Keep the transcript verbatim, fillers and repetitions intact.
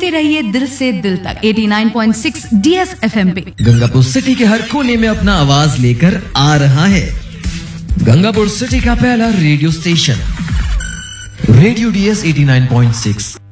सुनते रहिए दिल से दिल तक नवासी पॉइंट छह डीएस एफएम पे। गंगापुर सिटी के हर कोने में अपना आवाज लेकर आ रहा है गंगापुर सिटी का पहला रेडियो स्टेशन रेडियो डीएस नवासी पॉइंट छह।